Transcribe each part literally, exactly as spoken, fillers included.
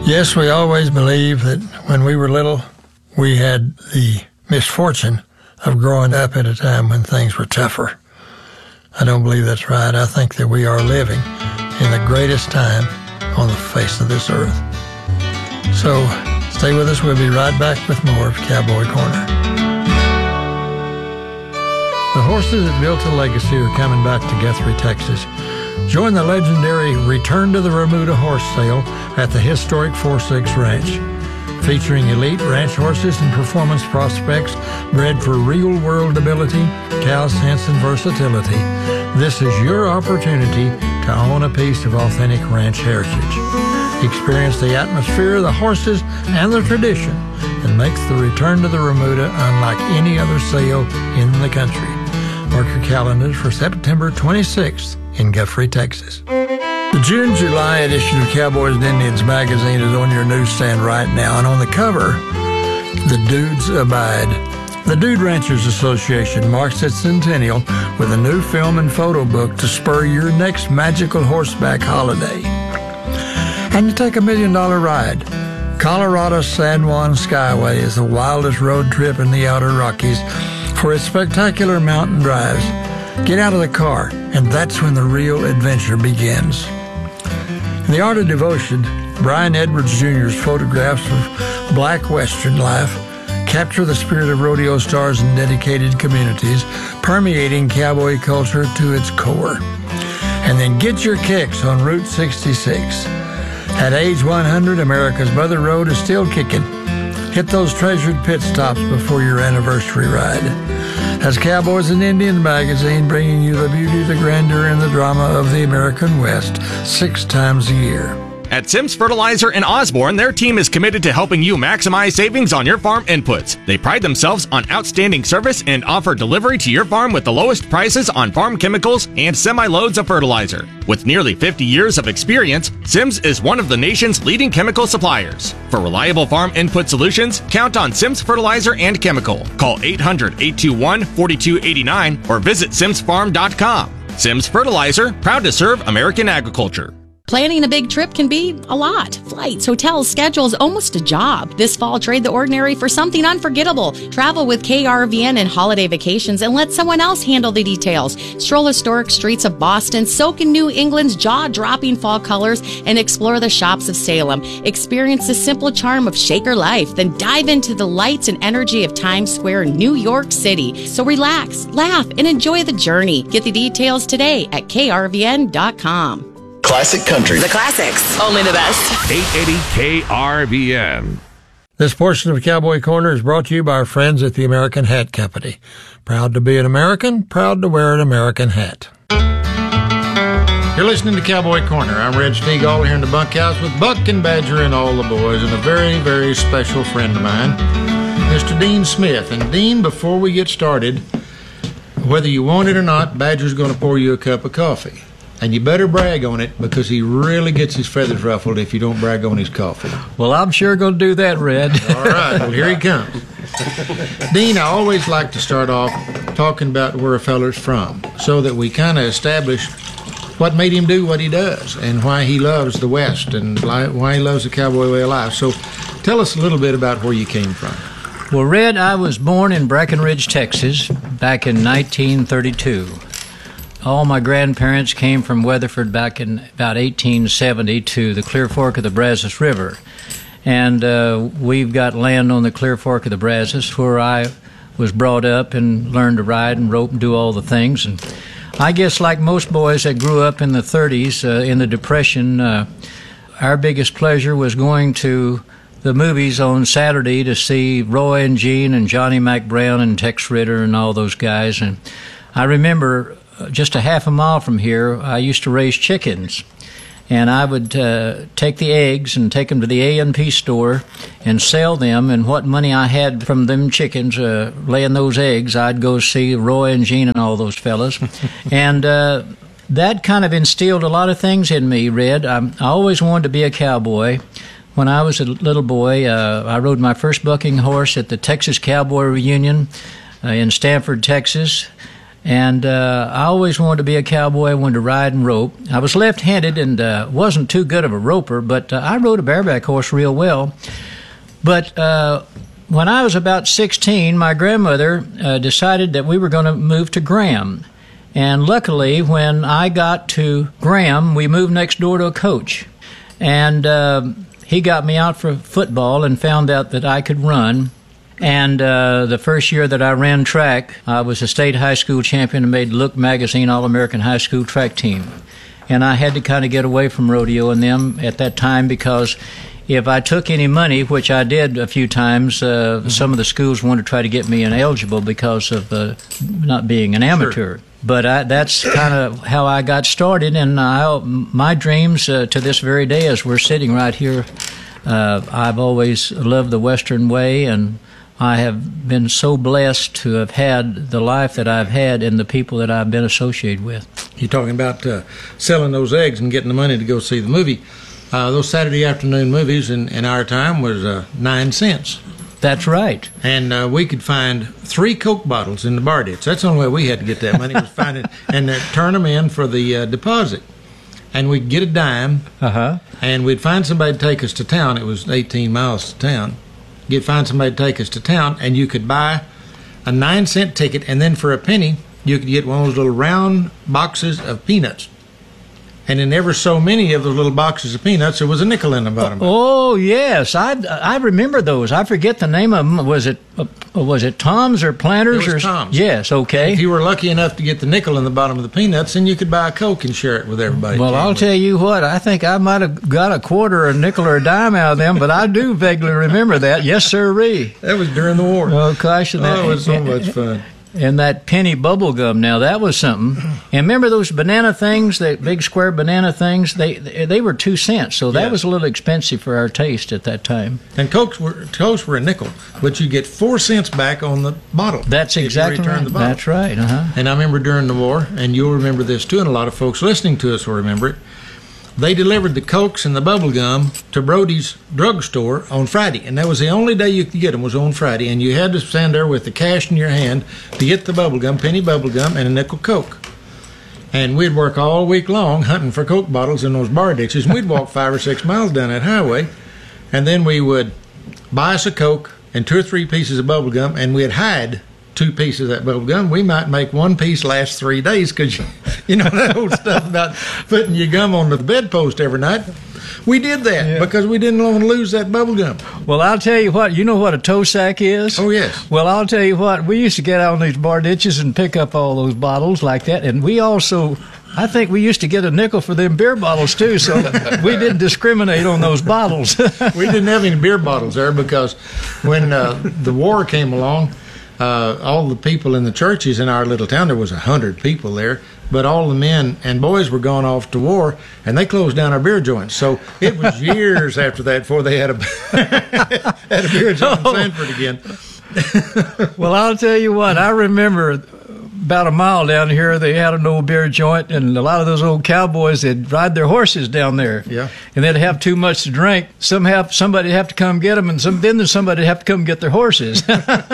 Yes, we always believed that when we were little, we had the misfortune of growing up at a time when things were tougher. I don't believe that's right. I think that we are living in the greatest time on the face of this earth. So stay with us. We'll be right back with more of Cowboy Corner. The horses that built a legacy are coming back to Guthrie, Texas. Join the legendary Return to the Remuda horse sale at the historic four six Ranch. Featuring elite ranch horses and performance prospects bred for real-world ability, cow sense, and versatility, this is your opportunity to own a piece of authentic ranch heritage. Experience the atmosphere, the horses, and the tradition that makes the Return to the Remuda unlike any other sale in the country. Mark your calendars for September twenty-sixth in Guthrie, Texas. The June-July edition of Cowboys and Indians magazine is on your newsstand right now, and on the cover, The Dudes Abide. The Dude Ranchers Association marks its centennial with a new film and photo book to spur your next magical horseback holiday. And you take a million-dollar ride. Colorado San Juan Skyway is the wildest road trip in the outer Rockies for its spectacular mountain drives. Get out of the car, and that's when the real adventure begins. In The Art of Devotion, Brian Edwards Junior's photographs of black Western life capture the spirit of rodeo stars and dedicated communities, permeating cowboy culture to its core. And then get your kicks on Route sixty-six. At age one hundred, America's Mother Road is still kicking. Hit those treasured pit stops before your anniversary ride. That's Cowboys and Indians magazine, bringing you the beauty, the grandeur, and the drama of the American West six times a year. At Sims Fertilizer in Osborne, their team is committed to helping you maximize savings on your farm inputs. They pride themselves on outstanding service and offer delivery to your farm with the lowest prices on farm chemicals and semi-loads of fertilizer. With nearly fifty years of experience, Sims is one of the nation's leading chemical suppliers. For reliable farm input solutions, count on Sims Fertilizer and Chemical. Call eight hundred, eight two one, four two eight nine or visit sims farm dot com. Sims Fertilizer, proud to serve American agriculture. Planning a big trip can be a lot. Flights, hotels, schedules, almost a job. This fall, trade the ordinary for something unforgettable. Travel with K R V N and Holiday Vacations and let someone else handle the details. Stroll historic streets of Boston, soak in New England's jaw-dropping fall colors, and explore the shops of Salem. Experience the simple charm of Shaker life, then dive into the lights and energy of Times Square in New York City. So relax, laugh, and enjoy the journey. Get the details today at K R V N dot com. Classic country. The classics. Only the best. eight eighty K R V N. This portion of Cowboy Corner is brought to you by our friends at the American Hat Company. Proud to be an American, proud to wear an American hat. You're listening to Cowboy Corner. I'm Red Stegall here in the bunkhouse with Buck and Badger and all the boys, and a very, very special friend of mine, Mister Dean Smith. And Dean, before we get started, whether you want it or not, Badger's going to pour you a cup of coffee. And you better brag on it, because he really gets his feathers ruffled if you don't brag on his coffee. Well, I'm sure going to do that, Red. All right, well, here he comes. Dean, I always like to start off talking about where a feller's from, so that we kind of establish what made him do what he does and why he loves the West and why he loves the cowboy way of life. So tell us a little bit about where you came from. Well, Red, I was born in Breckenridge, Texas, back in nineteen thirty-two. All my grandparents came from Weatherford back in about eighteen seventy to the Clear Fork of the Brazos River. And uh, we've got land on the Clear Fork of the Brazos where I was brought up and learned to ride and rope and do all the things. And I guess like most boys that grew up in the thirties, uh, in the Depression, uh, our biggest pleasure was going to the movies on Saturday to see Roy and Gene and Johnny McBrown and Tex Ritter and all those guys. And I remember just a half a mile from here, I used to raise chickens, and I would uh, take the eggs and take them to the A and P store and sell them, and what money I had from them chickens uh, laying those eggs, I'd go see Roy and Gene and all those fellas. and uh, that kind of instilled a lot of things in me, Red. I, I always wanted to be a cowboy. When I was a little boy, uh, I rode my first bucking horse at the Texas Cowboy Reunion uh, in Stanford, Texas. And uh, I always wanted to be a cowboy. I wanted to ride and rope. I was left-handed and uh, wasn't too good of a roper, but uh, I rode a bareback horse real well. But uh, when I was about sixteen, my grandmother uh, decided that we were going to move to Graham. And luckily, when I got to Graham, we moved next door to a coach. And uh, he got me out for football and found out that I could run. And uh, the first year that I ran track, I was a state high school champion and made Look Magazine All-American High School track team. And I had to kind of get away from rodeo and them at that time because if I took any money, which I did a few times, uh, mm-hmm. some of the schools wanted to try to get me ineligible because of uh, not being an amateur. Sure. But I, that's kind of how I got started. And I, my dreams uh, to this very day, as we're sitting right here, uh, I've always loved the Western way, and I have been so blessed to have had the life that I've had and the people that I've been associated with. You're talking about uh, selling those eggs and getting the money to go see the movie. Uh, those Saturday afternoon movies in, in our time was uh, nine cents. That's right. And uh, we could find three Coke bottles in the bar ditch. That's the only way we had to get that money was find it and uh, turn them in for the uh, deposit. And we'd get a dime, uh-huh. and we'd find somebody to take us to town. It was eighteen miles to town. You'd find somebody to take us to town, and you could buy a nine-cent ticket, and then for a penny, you could get one of those little round boxes of peanuts. And in ever so many of those little boxes of peanuts, there was a nickel in the bottom. Oh, yes. I, I remember those. I forget the name of them. Was it uh, was it Tom's or Planters? It was or Tom's. Yes, okay. And if you were lucky enough to get the nickel in the bottom of the peanuts, then you could buy a Coke and share it with everybody. Well, I'll tell you what. I think I might have got a quarter, or a nickel, or a dime out of them, but I do vaguely remember that. Yes, sirree. That was during the war. Oh, gosh. And that, oh, it was so much fun. And that penny bubble gum, now that was something. And remember those banana things, the big square banana things? They they were two cents, so that yeah. was a little expensive for our taste at that time. And Cokes were Cokes were a nickel, but you get four cents back on the bottle. That's exactly right. That's right. Uh-huh. And I remember during the war, and you'll remember this too, and a lot of folks listening to us will remember it. They delivered the Cokes and the bubble gum to Brody's drugstore on Friday, and that was the only day you could get them was on Friday, and you had to stand there with the cash in your hand to get the bubble gum, penny bubble gum, and a nickel Coke. And we'd work all week long hunting for Coke bottles in those bar ditches, and we'd walk five or six miles down that highway, and then we would buy us a Coke and two or three pieces of bubble gum, and we'd hide two pieces of that bubble gum. We might make one piece last three days because you, you know that old stuff about putting your gum on the bedpost every night. We did that yeah. because we didn't want to lose that bubble gum. Well, I'll tell you what. You know what a toe sack is? Oh, yes. Well, I'll tell you what. We used to get out on these bar ditches and pick up all those bottles like that, and we also, I think we used to get a nickel for them beer bottles, too, so we didn't discriminate on those bottles. We didn't have any beer bottles there because when uh, the war came along, Uh, all the people in the churches in our little town, there was a hundred people there, but all the men and boys were gone off to war, and they closed down our beer joints. So it was years after that before they had a had a beer joint in Sanford again. Well, I'll tell you what, I remember about a mile down here, they had an old beer joint, and a lot of those old cowboys, they'd ride their horses down there. Yeah. And they'd have too much to drink. Some have, somebody would have to come get them, and some, then somebody would have to come get their horses.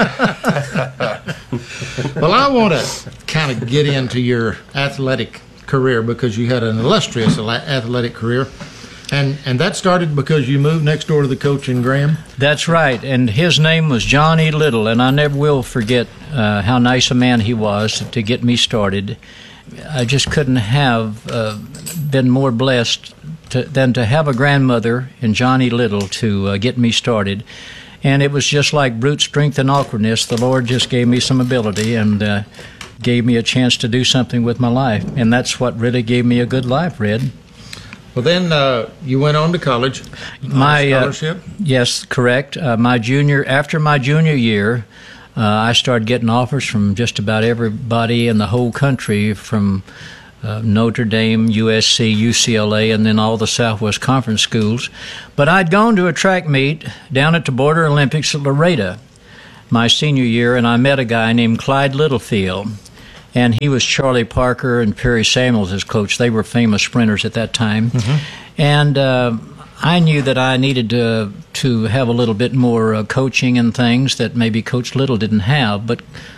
Well, I want to kind of get into your athletic career because you had an illustrious athletic career. And and that started because you moved next door to the coach in Graham? That's right, and his name was John E. Little, and I never will forget uh, how nice a man he was to get me started. I just couldn't have uh, been more blessed to, than to have a grandmother in John E. Little to uh, get me started. And it was just like brute strength and awkwardness. The Lord just gave me some ability and uh, gave me a chance to do something with my life, and that's what really gave me a good life, Red. Well, then uh, you went on to college. My scholarship. Uh, yes, correct. Uh, my junior after my junior year, uh, I started getting offers from just about everybody in the whole country, from uh, Notre Dame, U S C, U C L A, and then all the Southwest Conference schools. But I'd gone to a track meet down at the Border Olympics at Laredo my senior year, and I met a guy named Clyde Littlefield. And he was Charlie Parker and Perry Samuels as coach. They were famous sprinters at that time. Mm-hmm. And uh, I knew that I needed to, to have a little bit more uh, coaching and things that maybe Coach Little didn't have. But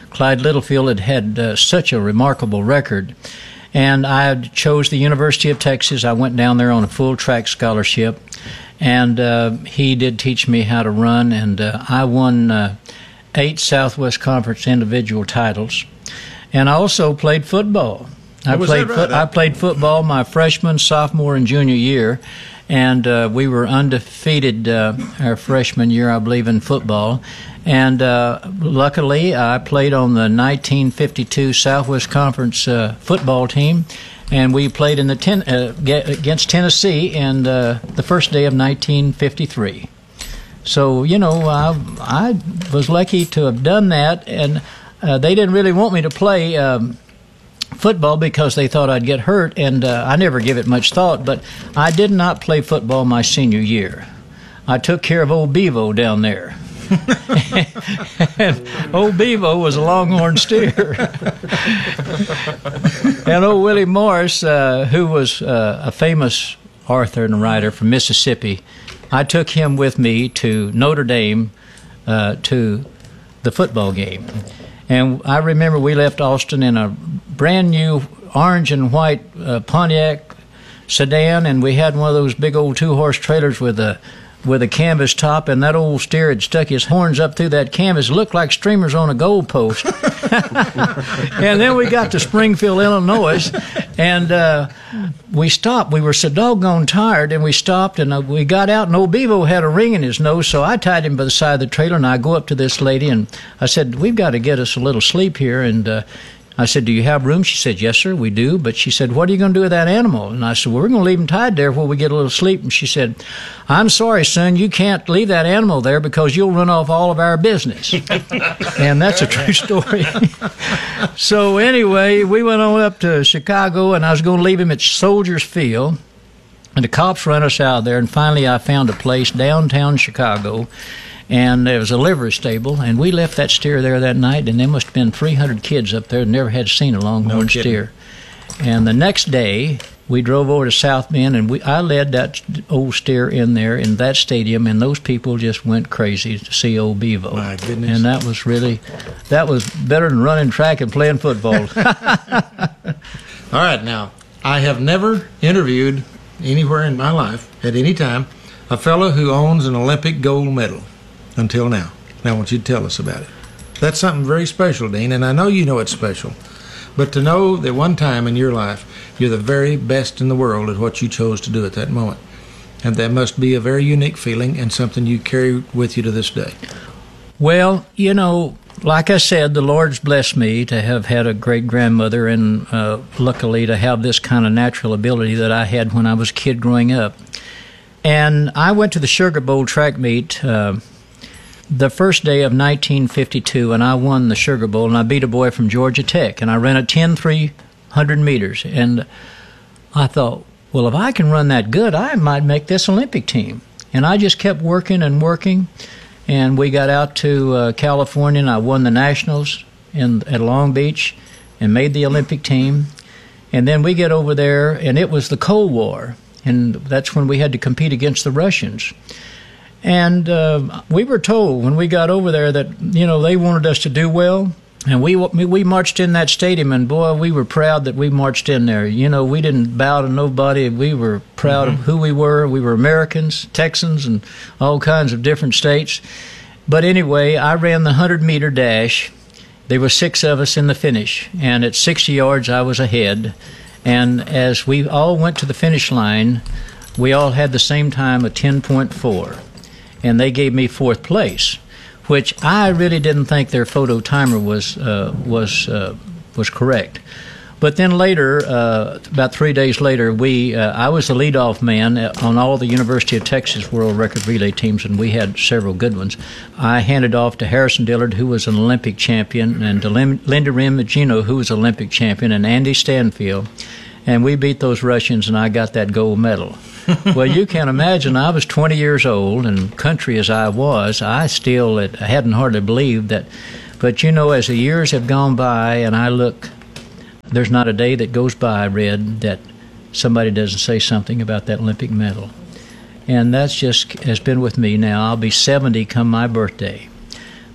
Clyde Littlefield had had uh, such a remarkable record. And I chose the University of Texas. I went down there on a full track scholarship. And uh, he did teach me how to run. And uh, I won uh, eight Southwest Conference individual titles. And I also played football. I was played that right? foot, I played football my freshman, sophomore, and junior year. And uh, we were undefeated uh, our freshman year, I believe, in football. And uh, luckily, I played on the nineteen fifty-two Southwest Conference uh, football team, and we played in the ten, uh, against Tennessee in uh, the first day of nineteen fifty-three. So, you know, I, I was lucky to have done that, and uh, they didn't really want me to play um, football because they thought I'd get hurt, and uh, I never give it much thought, but I did not play football my senior year. I took care of old Bevo down there. And old Bevo was a longhorn steer. And old Willie Morris, uh, who was uh, a famous author and writer from Mississippi, I took him with me to Notre Dame uh, to the football game. And I remember we left Austin in a brand new orange and white uh, Pontiac sedan, and we had one of those big old two-horse trailers with a with a canvas top, and that old steer had stuck his horns up through that canvas. It looked like streamers on a goalpost. And then we got to Springfield, Illinois, and uh, we stopped. We were so doggone tired, and we stopped, and uh, we got out, and old Bevo had a ring in his nose, so I tied him by the side of the trailer, and I go up to this lady, and I said, we've got to get us a little sleep here, and uh, I said, do you have room? She said, yes, sir, we do. But she said, what are you going to do with that animal? And I said, well, we're going to leave him tied there while we get a little sleep. And she said, I'm sorry, son, you can't leave that animal there because you'll run off all of our business. And that's a true story. So anyway, we went on up to Chicago, and I was going to leave him at Soldiers Field. And the cops ran us out there, and finally I found a place downtown Chicago. And there was a livery stable, and we left that steer there that night, and there must have been three hundred kids up there that never had seen a longhorn No steer. And the next day, we drove over to South Bend, and we I led that old steer in there in that stadium, and those people just went crazy to see old Bevo. My goodness. And that was really, that was better than running track and playing football. All right, now, I have never interviewed anywhere in my life, at any time, a fellow who owns an Olympic gold medal. Until now. Now I want you to tell us about it. That's something very special, Dean, and I know you know it's special. But to know that one time in your life you're the very best in the world at what you chose to do at that moment, and that must be a very unique feeling and something you carry with you to this day. Well, you know, like I said, the Lord's blessed me to have had a great-grandmother, and uh, luckily to have this kind of natural ability that I had when I was a kid growing up. And I went to the Sugar Bowl track meet uh, the first day of nineteen fifty-two, and I won the Sugar Bowl, and I beat a boy from Georgia Tech, and I ran a ten three hundred meters, and I thought, well, if I can run that good, I might make this Olympic team. And I just kept working and working, and we got out to uh, California, and I won the Nationals in, at Long Beach and made the Olympic team. And then we get over there, and it was the Cold War, and that's when we had to compete against the Russians. And uh, we were told when we got over there that, you know, they wanted us to do well. And we we marched in that stadium, and, boy, we were proud that we marched in there. You know, we didn't bow to nobody. We were proud mm-hmm. of who we were. We were Americans, Texans, and all kinds of different states. But anyway, I ran the hundred-meter dash. There were six of us in the finish. And at sixty yards, I was ahead. And as we all went to the finish line, we all had the same time of ten point four. And they gave me fourth place, which I really didn't think their photo timer was uh, was uh, was correct. But then later, uh, about three days later, we uh, I was the leadoff man on all the University of Texas World Record Relay teams, and we had several good ones. I handed off to Harrison Dillard, who was an Olympic champion, and to Linda Rimagino, who was an Olympic champion, and Andy Stanfield. And we beat those Russians, and I got that gold medal. Well, you can imagine, I was twenty years old, and country as I was, I still I hadn't hardly believed that. But, you know, as the years have gone by, and I look, there's not a day that goes by, Red, that somebody doesn't say something about that Olympic medal. And that's just has been with me now. I'll be seventy come my birthday.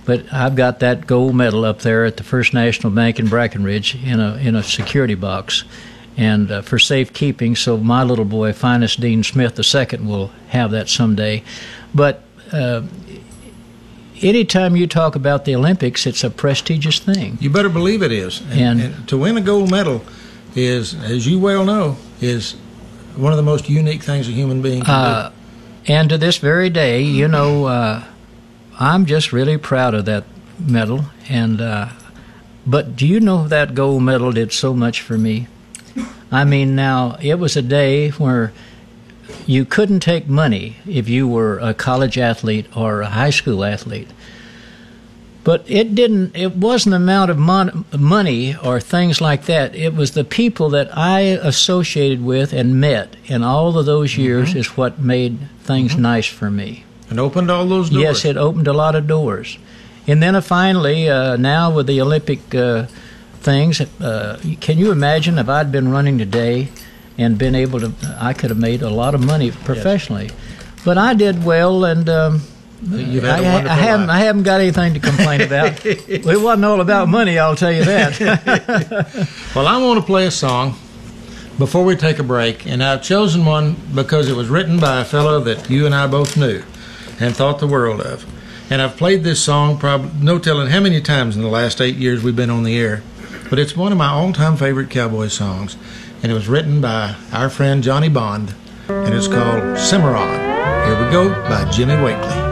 But I've got that gold medal up there at the First National Bank in Breckenridge in a in a security box, and uh, for safekeeping. So my little boy, Finest Dean Smith the Second, will have that someday. But uh, anytime you talk about the Olympics, it's a prestigious thing. You better believe it is. And, And- and to win a gold medal is, as you well know, is one of the most unique things a human being can Uh, and to this very day, you know, uh, I'm just really proud of that medal. And uh, but do you know that gold medal did so much for me? I mean, now it was a day where you couldn't take money if you were a college athlete or a high school athlete. But it didn't. It wasn't the amount of mon- money or things like that. It was the people that I associated with and met in all of those years Mm-hmm. is what made things Mm-hmm. nice for me. do. And opened all those doors. Yes, it opened a lot of doors. And then uh, finally, uh, now with the Olympic uh, things, uh, can you imagine if I'd been running today and been able to? I could have made a lot of money professionally, but I did well, and. Um, You've had I, a wonderful I haven't. life. I haven't got anything to complain about. It wasn't all about money, I'll tell you that. Well, I want to play a song before we take a break, and I've chosen one because it was written by a fellow that you and I both knew and thought the world of. And I've played this song probably no telling how many times in the last eight years we've been on the air, but it's one of my all-time favorite cowboy songs, and it was written by our friend Johnny Bond, and it's called Cimarron. Here we go by Jimmy Wakely.